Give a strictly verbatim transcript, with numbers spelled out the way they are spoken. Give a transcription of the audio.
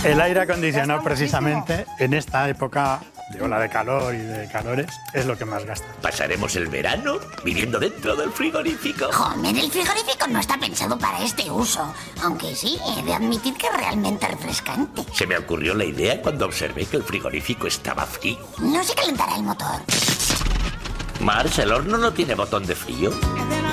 El aire acondicionado, precisamente, en esta época de ola de calor y de calores, es lo que más gasta. Pasaremos el verano viviendo dentro del frigorífico. Joder, el frigorífico no está pensado para este uso. Aunque sí, he de admitir que es realmente refrescante. Se me ocurrió la idea cuando observé que el frigorífico estaba frío. No se calentará el motor. Mars, ¿el horno no tiene botón de frío?